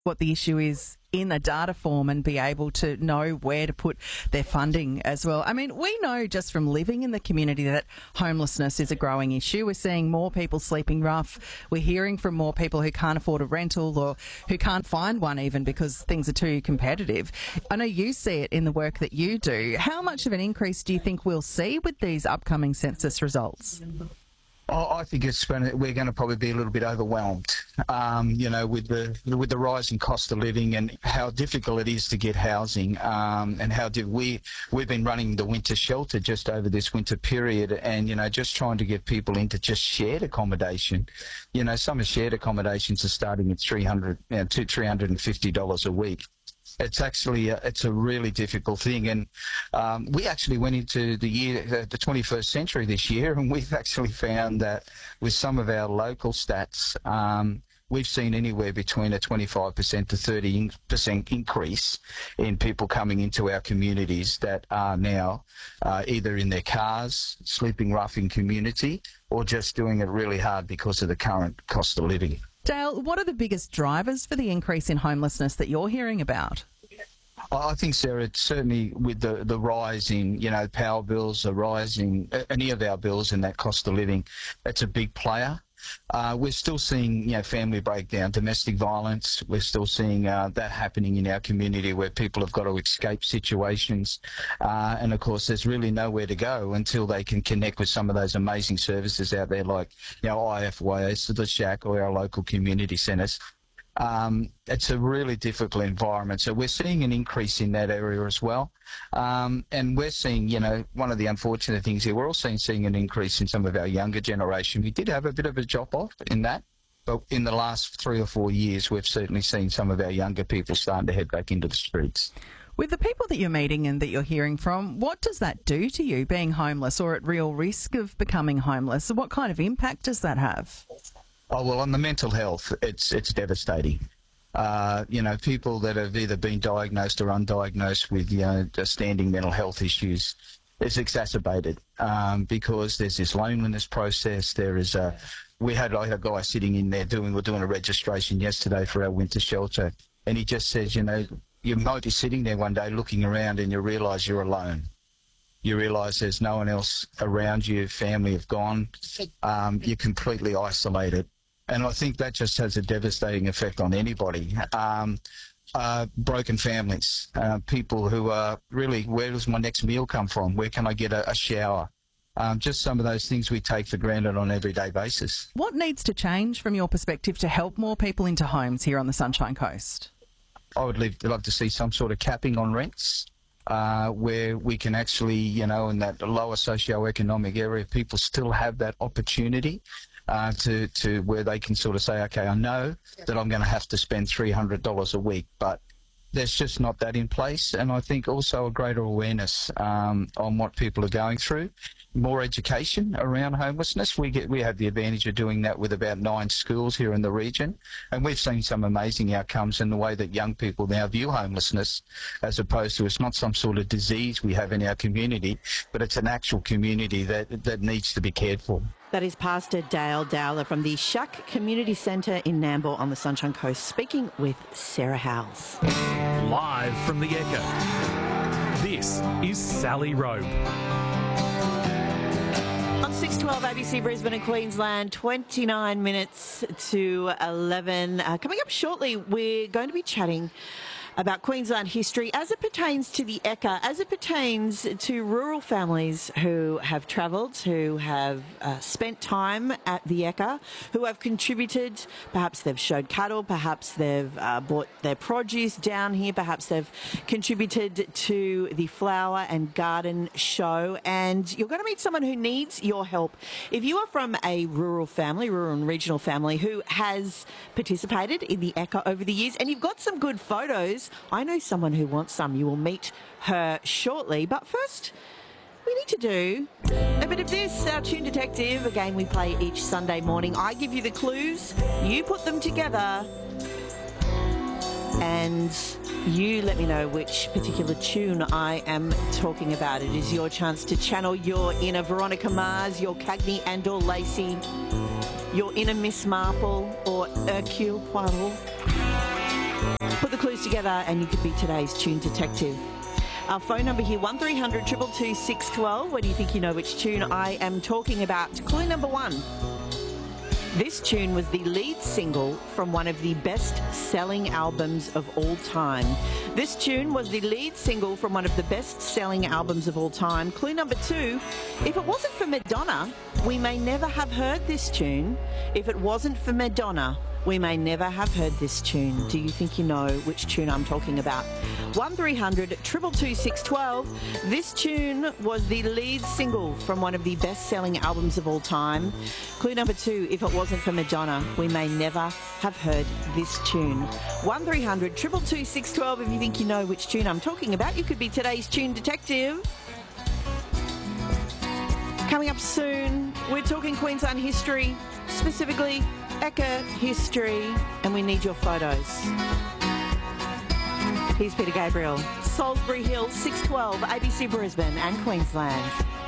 what the issue is in a data form and be able to know where to put their funding as well. I mean, we know just from living in the community that homelessness is a growing issue. We're seeing more people sleeping rough. We're hearing from more people who can't afford a rental or who can't find one even because things are too competitive. I know you see it in the work that you do. How much of an increase do you think we'll see with these upcoming census results? I think we're going to probably be a little bit overwhelmed, with the rising cost of living and how difficult it is to get housing, and how we've been running the winter shelter just over this winter period, and just trying to get people into just shared accommodation. Some of shared accommodations are starting at $350 a week. It's actually it's a really difficult thing, and we actually went into the 21st century this year, and we've actually found that with some of our local stats, we've seen anywhere between a 25% to 30% increase in people coming into our communities that are now either in their cars, sleeping rough in community, or just doing it really hard because of the current cost of living. Dale, what are the biggest drivers for the increase in homelessness that you're hearing about? I think, Sarah, it's certainly with the rise in, power bills, the rise in any of our bills and that cost of living, it's a big player. We're still seeing, family breakdown, domestic violence. We're still seeing that happening in our community where people have got to escape situations. And, of course, there's really nowhere to go until they can connect with some of those amazing services out there like, IFYS, the Shack, or our local community centres. It's a really difficult environment. So we're seeing an increase in that area as well. And we're seeing, one of the unfortunate things here, we're also seeing an increase in some of our younger generation. We did have a bit of a drop-off in that, but in the last 3 or 4 years, we've certainly seen some of our younger people starting to head back into the streets. With the people that you're meeting and that you're hearing from, what does that do to you, being homeless or at real risk of becoming homeless? What kind of impact does that have? Oh, well, on the mental health, it's devastating. People that have either been diagnosed or undiagnosed with, standing mental health issues, it's exacerbated because there's this loneliness process. I had a guy sitting in there we're doing a registration yesterday for our winter shelter, and he just says, you might be sitting there one day looking around and you realise you're alone. You realise there's no one else around you, family have gone, you're completely isolated. And I think that just has a devastating effect on anybody. Broken families, people who are really, where does my next meal come from? Where can I get a shower? Just some of those things we take for granted on an everyday basis. What needs to change from your perspective to help more people into homes here on the Sunshine Coast? I would love to see some sort of capping on rents. Where we can actually, in that lower socioeconomic area, people still have that opportunity to where they can sort of say, okay, I know that I'm going to have to spend $300 a week, but there's just not that in place. And I think also a greater awareness on what people are going through. More education around homelessness. We have the advantage of doing that with about 9 schools here in the region, and we've seen some amazing outcomes in the way that young people now view homelessness, as opposed to it's not some sort of disease we have in our community, but it's an actual community that needs to be cared for. That is Pastor Dale Dowler from the Shack Community Centre in Nambour on the Sunshine Coast, speaking with Sarah Howells. Live from the Echo, this is Sally Rope. On 6:12 ABC Brisbane and Queensland, 29 minutes to 11. Coming up shortly, we're going to be chatting about Queensland history as it pertains to the Ekka, as it pertains to rural families who have travelled, who have spent time at the Ekka, who have contributed. Perhaps they've showed cattle, perhaps they've bought their produce down here, perhaps they've contributed to the flower and garden show, and you're going to meet someone who needs your help. If you are from a rural family, rural and regional family, who has participated in the Ekka over the years, and you've got some good photos, I know someone who wants some. You will meet her shortly. But first, we need to do a bit of this, our Tune Detective, a game we play each Sunday morning. I give you the clues, you put them together, and you let me know which particular tune I am talking about. It is your chance to channel your inner Veronica Mars, your Cagney and or Lacey, your inner Miss Marple or Hercule Poirot. photos together and you could be today's tune detective. Our phone number here, 1300 222 612, when you think you know which tune I am talking about. Clue number 1. This tune was the lead single from one of the best-selling albums of all time. This tune was the lead single from one of the best-selling albums of all time. Clue number 2, if it wasn't for Madonna, we may never have heard this tune. If it wasn't for Madonna, we may never have heard this tune. Do you think you know which tune I'm talking about? 1300 222 612. This tune was the lead single from one of the best-selling albums of all time. Clue number 2, if it wasn't for Madonna, we may never have heard this tune. 1300 222 612. If you think you know which tune I'm talking about, you could be today's tune detective. Coming up soon, we're talking Queensland history, specifically Ekka history, and we need your photos. Here's Peter Gabriel, Salisbury Hills, 612, ABC Brisbane and Queensland.